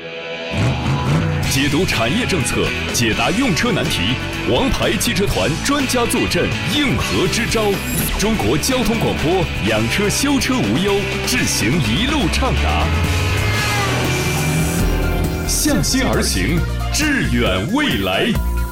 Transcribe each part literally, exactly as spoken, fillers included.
解读产业政策，解答用车难题，王牌汽车团专家坐镇，应和支招。中国交通广播，养车修车无忧，智行一路畅达。向心而行，致远未来。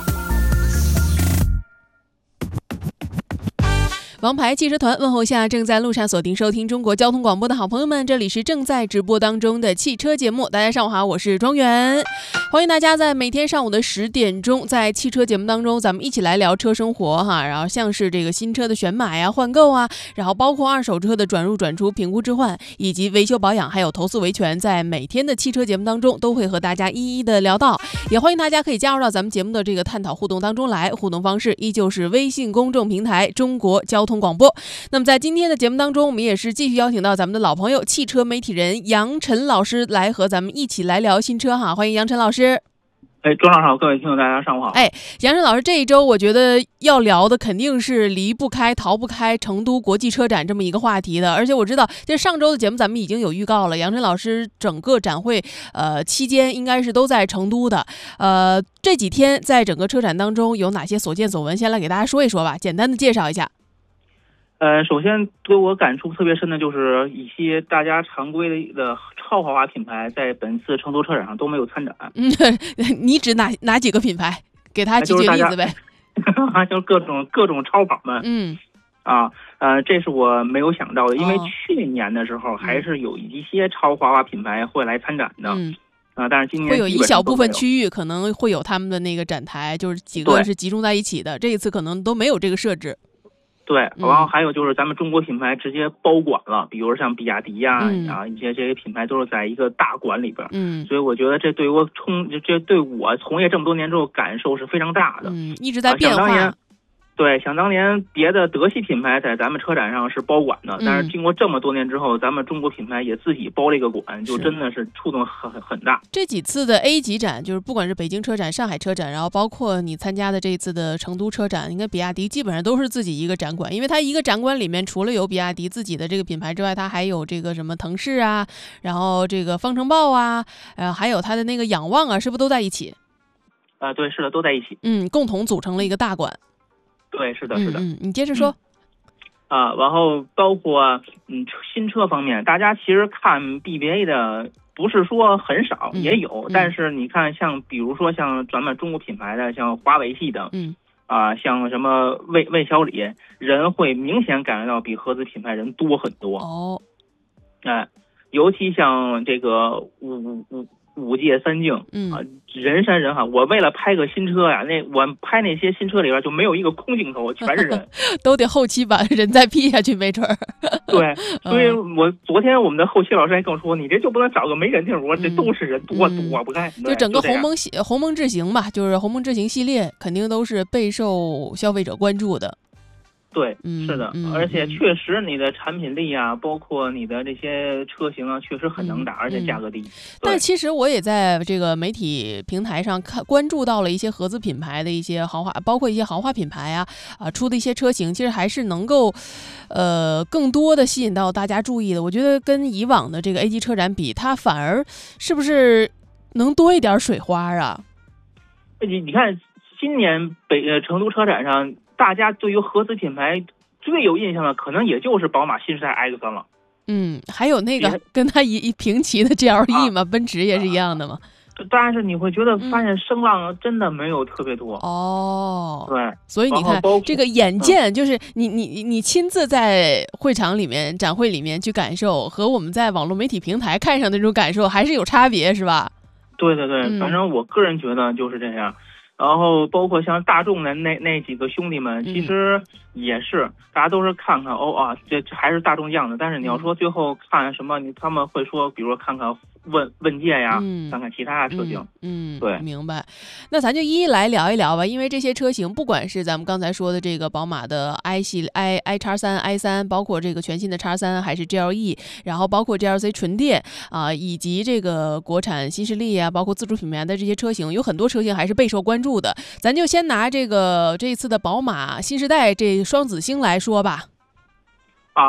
王牌汽车团问候下正在路上锁定收听中国交通广播的好朋友们，这里是正在直播当中的汽车节目。大家上午好，我是庄园，欢迎大家在每天上午的十点钟，在汽车节目当中，咱们一起来聊车生活哈。然后像是这个新车的选买呀、换购啊，然后包括二手车的转入转出、评估置换，以及维修保养，还有投诉维权，在每天的汽车节目当中都会和大家一一的聊到。也欢迎大家可以加入到咱们节目的这个探讨互动当中来，互动方式依旧是微信公众平台中国交通广播。那么在今天的节目当中，我们也是继续邀请到咱们的老朋友汽车媒体人杨晨老师来和咱们一起来聊新车哈，欢迎杨晨老师。 哎，庄老师好，各位听众大家上午好。 哎，杨晨老师，这一周我觉得要聊的肯定是离不开、逃不开成都国际车展这么一个话题的。而且我知道，这上周的节目咱们已经有预告了，杨晨老师整个展会呃期间应该是都在成都的。呃，这几天在整个车展当中有哪些所见所闻？先来给大家说一说吧，简单的介绍一下。 呃，首先对我感触特别深的就是一些大家常规的超豪华品牌在本次成都车展上都没有参展。 嗯，你指哪哪几个品牌？给他举举例子呗。 就是各种各种超跑们。 嗯。 啊，呃，这是我没有想到的，因为去年的时候还是有一些超豪华品牌会来参展的。 嗯。 啊，但是今年会有一小部分区域可能会有他们的那个展台，就是几个是集中在一起的。这一次可能都没有这个设置。 对，然后还有就是咱们中国品牌直接包馆了，比如像比亚迪呀、啊， 嗯、 啊一些这些品牌都是在一个大馆里边， 嗯， 所以我觉得这对我冲这对我从业这么多年之后感受是非常大的， 嗯，一直在变化。 啊对，想当年别的德系品牌在咱们车展上是包馆的，但是经过这么多年之后，咱们中国品牌也自己包了一个馆，就真的是触动很很大。 这几次的 A 级展，就是不管是北京车展、上海车展，然后包括你参加的这一次的成都车展，应该比亚迪基本上都是自己一个展馆，因为它一个展馆里面除了有比亚迪自己的这个品牌之外，它还有这个什么腾势啊，然后这个方程豹啊，呃，还有它的那个仰望啊，是不是都在一起？ 啊、呃，对，是的，都在一起。 嗯，共同组成了一个大馆。 对，是的，是的。 嗯，嗯你接着说。 啊、嗯呃，然后包括嗯新车方面，大家其实看 B B A 的不是说很少， 嗯、 也有、嗯，但是你看像比如说像咱们中国品牌的，像华为系的， 嗯， 啊、呃，像什么魏魏小李，人会明显感觉到比合资品牌人多很多。 哦， 哎、呃，尤其像这个五五。五界三境， 嗯啊，人山人海。我为了拍个新车呀，那我拍那些新车里边就没有一个空镜头，全是人， 都得后期把人再 P 下去，没准儿。 对，所以我昨天我们的后期老师还跟我说，你这就不能找个没人地儿，我这都是人，多躲不开。 就整个鸿蒙系鸿蒙智行吧，就是鸿蒙智行系列，肯定都是备受消费者关注的。 对，是的、 嗯嗯， 而且确实你的产品力啊，包括你的这些车型啊，确实很能打， 嗯、 而且价格低。 但其实我也在这个媒体平台上看关注到了一些合资品牌的一些豪华，包括一些豪华品牌啊啊出的一些车型，其实还是能够，呃，更多的吸引到大家注意的。我觉得跟以往的这个 A 级车展比，它反而是不是能多一点水花啊？ 你你看，今年北呃成都车展上。大家对于合资品牌最有印象的，可能也就是宝马新时代 X 三了。 嗯，还有那个跟它一一平齐的 G L E 嘛、啊，奔驰也是一样的嘛。 但是你会觉得发现声浪真的没有特别多。 哦、 嗯，对， 所以你看这个眼见，就是你你你亲自在会场里面、展会里面去感受，和我们在网络媒体平台看上的那种感受还是有差别，是吧？ 对对对，嗯、反正我个人觉得就是这样。然后包括像大众的那那几个兄弟们，其实也是、嗯、大家都是看看哦啊，这这还是大众样子。但是你要说最后看什么，你他们会说，比如说看看问问界呀、 嗯， 看看其他的车型， 嗯， 对， 明白。那咱就一一来聊一聊吧，因为这些车型，不管是咱们刚才说的这个宝马的 i 系 i i 叉三 i 三，包括这个全新的叉三，还是 G L E， 然后包括 G L C 纯电啊、呃，以及这个国产新势力啊，包括自主品牌的这些车型，有很多车型还是备受关注的。咱就先拿这个这一次的宝马新时代这双子星来说吧。 啊。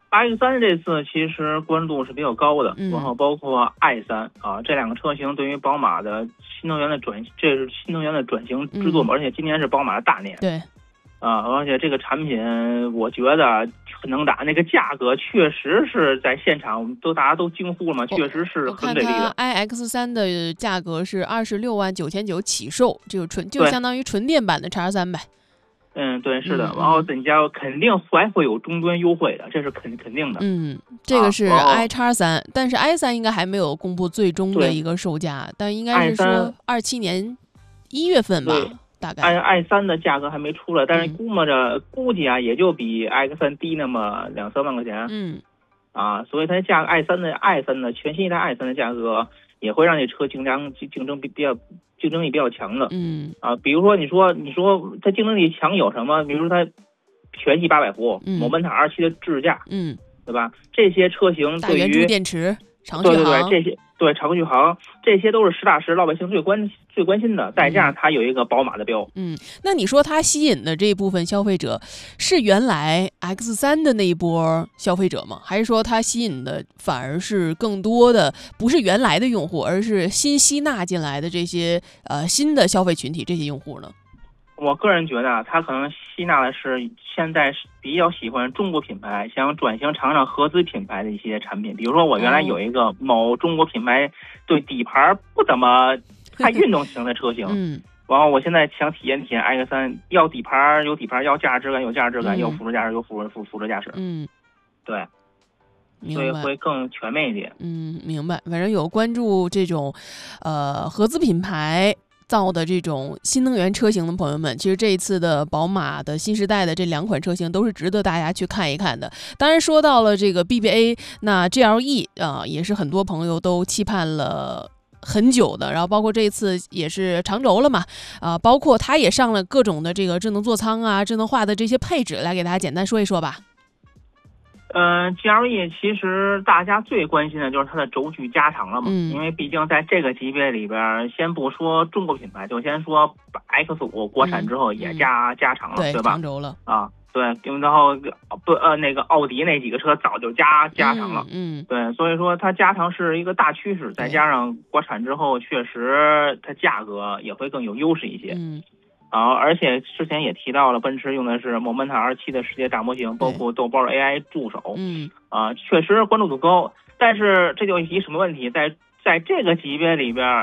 X 三这次其实关注是比较高的， 嗯、 然后包括 i 三啊这两个车型对于宝马的新能源的转，这是新能源的转型之作嘛，嗯、而且今年是宝马的大年。 对。 啊，而且这个产品我觉得很能打，那个价格确实是在现场都大家都惊呼了嘛，确实是很给力的。 我看它 i X 三的价格是二十六万九千九起售，就纯就相当于纯电版的 X 三呗。 嗯，对，是的， 嗯、 然后人家肯定还会有终端优惠的，这是肯肯定的。 嗯，这个是 i X 三，但是 i 三应该还没有公布最终的一个售价，但应该是说二七年一月份吧。大概 i 三的价格还没出来，但是估摸着、嗯、估计啊，也就比 X 三低那么两三万块钱。 嗯， 啊，所以它价 i 三的 i 三的全新一代 i 三的价格也会让这车竞争竞争比比较竞争力比较强的。 嗯， 啊，比如说你说你说它竞争力强有什么？比如说它全系八百伏， 嗯、 某门塔 二七的智驾， 嗯， 对吧？这些车型对于大圆柱电池、长续航， 对对对，这些。对，长续航，这些都是实打实老百姓最关最关心的。再加上它有一个宝马的标， 嗯，那你说它吸引的这一部分消费者是原来 X 三的那一波消费者吗？还是说它吸引的反而是更多的不是原来的用户，而是新吸纳进来的这些呃新的消费群体这些用户呢？ 我个人觉得，他可能吸纳的是现在比较喜欢中国品牌，想转型尝尝合资品牌的一些产品。比如说，我原来有一个某中国品牌对底盘不怎么太运动型的车型， 嗯， 然后我现在想体验体验 X 三，要底盘有底盘，要驾驶质感有驾驶质感，要辅助驾驶有辅辅辅助驾驶。 嗯， 对，所以会更全面一点。 嗯，明白。反正有关注这种，呃，合资品牌造的这种新能源车型的朋友们，其实这一次的宝马的新时代的这两款车型都是值得大家去看一看的。当然说到了这个 B B A， 那 G L E 啊、呃，也是很多朋友都期盼了很久的，然后包括这一次也是长轴了嘛，啊、呃，包括它也上了各种的这个智能座舱啊、智能化的这些配置，来给大家简单说一说吧。 嗯 ，G L E 其实大家最关心的就是它的轴距加长了嘛， 嗯、 因为毕竟在这个级别里边，先不说中国品牌，就先说 X 五国产之后也加、 嗯、 加长了， 对, 对吧？ 长轴了啊，对，然后不呃那个奥迪那几个车早就加加长了， 嗯，嗯对，所以说它加长是一个大趋势，再加上国产之后，确实它价格也会更有优势一些， 嗯。 啊，而且之前也提到了，奔驰用的是某门塔 R 七的世界大模型，包括豆包 A I 助手， 嗯， 啊，确实关注度高。但是这就一什么问题，在在这个级别里边，